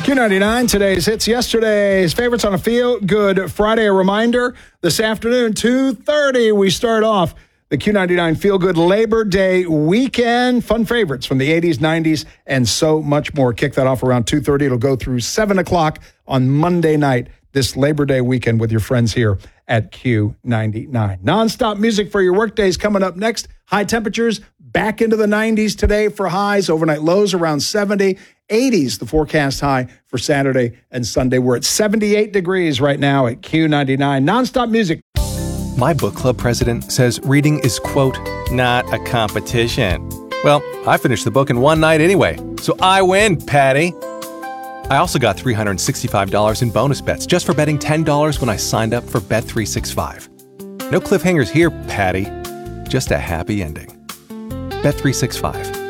Q99, today's hits, yesterday's favorites on a Feel Good Friday. A reminder, this afternoon, 2:30, we start off the Q99 Feel Good Labor Day weekend. Fun favorites from the 80s, 90s, and so much more. Kick that off around 2:30. It'll go through 7 o'clock on Monday night, this Labor Day weekend with your friends here at Q99. Non-stop music for your workdays coming up next. High temperatures back into the 90s today for highs. Overnight lows around 70. 80s, the forecast high for Saturday and Sunday. We're at 78 degrees right now at Q99. Non-stop music. My book club president says reading is, quote, not a competition. Well, I finished the book in one night anyway, so I win, Patty. I also got $365 in bonus bets just for betting $10 when I signed up for Bet365. No cliffhangers here, Patty. Just a happy ending. Bet365.